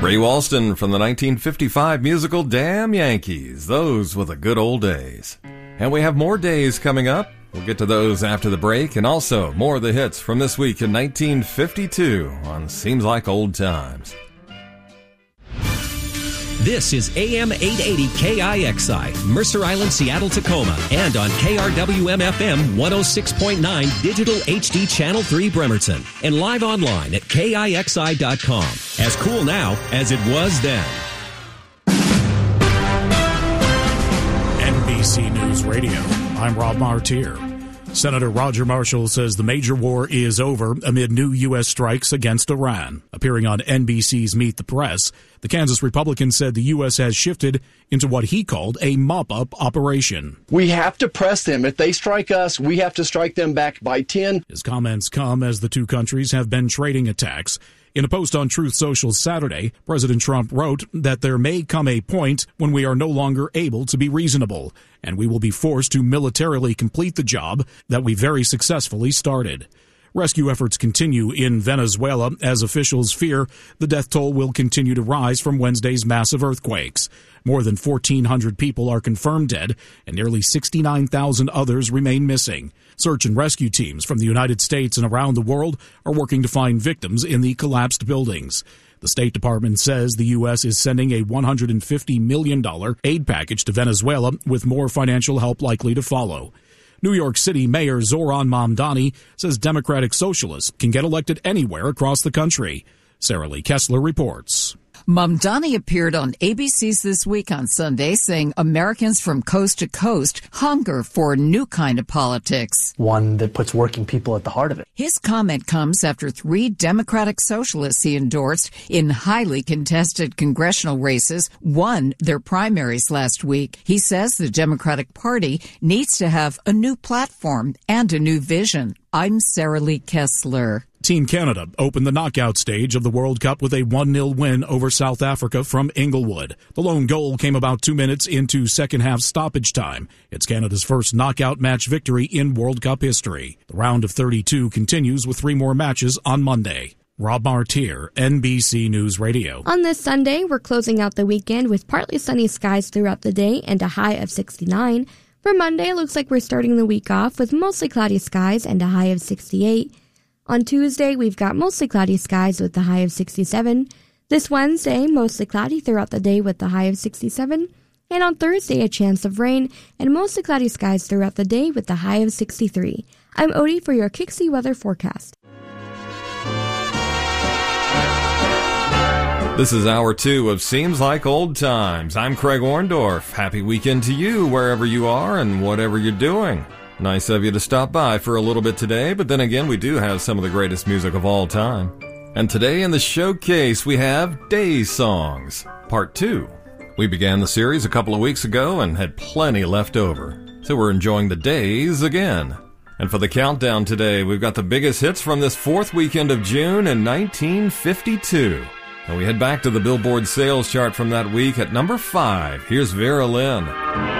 Ray Walston from the 1955 musical Damn Yankees. Those were the good old days. And we have more days coming up. We'll get to those after the break, and also more of the hits from this week in 1952 on Seems Like Old Times. This is AM 880 KIXI, Mercer Island, Seattle, Tacoma, and on KRWM-FM 106.9 Digital HD Channel 3 Bremerton, and live online at KIXI.com. As cool now as it was then. NBC News Radio, I'm Rob Martier. Senator Roger Marshall says the major war is over amid new U.S. strikes against Iran. Appearing on NBC's Meet the Press, the Kansas Republican said the U.S. has shifted into what he called a mop-up operation. We have to press them. If they strike us, we have to strike them back by 10. His comments come as the two countries have been trading attacks. In a post on Truth Social Saturday, President Trump wrote that there may come a point when we are no longer able to be reasonable, and we will be forced to militarily complete the job that we very successfully started. Rescue efforts continue in Venezuela as officials fear the death toll will continue to rise from Wednesday's massive earthquakes. More than 1,400 people are confirmed dead, and nearly 69,000 others remain missing. Search and rescue teams from the United States and around the world are working to find victims in the collapsed buildings. The State Department says the U.S. is sending a $150 million aid package to Venezuela, with more financial help likely to follow. New York City Mayor Zoran Mamdani says Democratic Socialists can get elected anywhere across the country. Sarah Lee Kessler reports. Mamdani appeared on ABC's This Week on Sunday, saying Americans from coast to coast hunger for a new kind of politics. One that puts working people at the heart of it. His comment comes after 3 Democratic Socialists he endorsed in highly contested congressional races won their primaries last week. He says the Democratic Party needs to have a new platform and a new vision. I'm Sarah Lee Kessler. Team Canada opened the knockout stage of the World Cup with a 1-0 win over South Africa from Inglewood. The lone goal came about 2 minutes into second-half stoppage time. It's Canada's first knockout match victory in World Cup history. The round of 32 continues with 3 more matches on Monday. Rob Martier, NBC News Radio. On this Sunday, we're closing out the weekend with partly sunny skies throughout the day and a high of 69. For Monday, it looks like we're starting the week off with mostly cloudy skies and a high of 68. On Tuesday, we've got mostly cloudy skies with a high of 67. This Wednesday, mostly cloudy throughout the day with a high of 67. And on Thursday, a chance of rain and mostly cloudy skies throughout the day with a high of 63. I'm Odie for your Kixie weather forecast. This is Hour 2 of Seems Like Old Times. I'm Craig Orndorff. Happy weekend to you wherever you are and whatever you're doing. Nice of you to stop by for a little bit today, but then again, we do have some of the greatest music of all time. And today in the showcase, we have Days Songs, Part 2. We began the series a couple of weeks ago and had plenty left over, so we're enjoying the days again. And for the countdown today, we've got the biggest hits from this 4th weekend of June in 1952. And we head back to the Billboard sales chart from that week at number 5. Here's Vera Lynn.